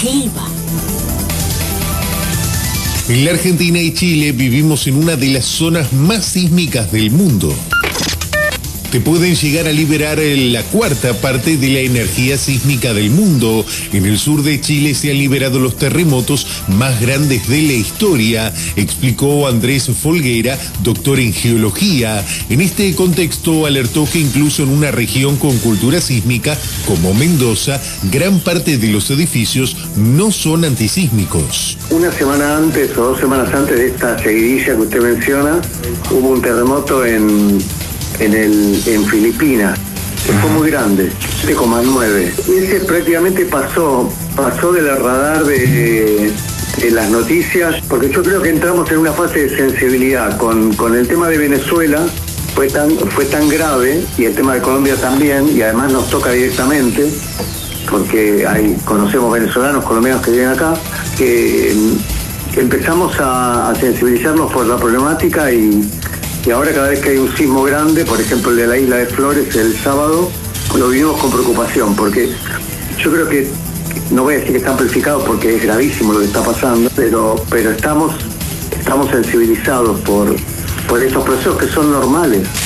Ceiba. En la Argentina y Chile vivimos en una de las zonas más sísmicas del mundo. Te pueden llegar a liberar la cuarta parte de la energía sísmica del mundo. En el sur de Chile se han liberado los terremotos más grandes de la historia, explicó Andrés Folguera, doctor en geología. En este contexto alertó que incluso en una región con cultura sísmica como Mendoza, gran parte de los edificios no son antisísmicos. Una semana antes o 2 semanas antes de esta seguidilla que usted menciona, hubo un terremoto en Filipinas, que fue muy grande, 7,9. Ese prácticamente pasó del radar de las noticias, porque yo creo que entramos en una fase de sensibilidad con el tema de Venezuela. Fue tan grave, y el tema de Colombia también, y además nos toca directamente, porque conocemos venezolanos, colombianos que viven acá, que empezamos a sensibilizarnos por la problemática y ahora cada vez que hay un sismo grande, por ejemplo el de la isla de Flores el sábado, lo vivimos con preocupación, porque yo creo que, no voy a decir que está amplificado porque es gravísimo lo que está pasando, pero estamos sensibilizados por estos procesos que son normales.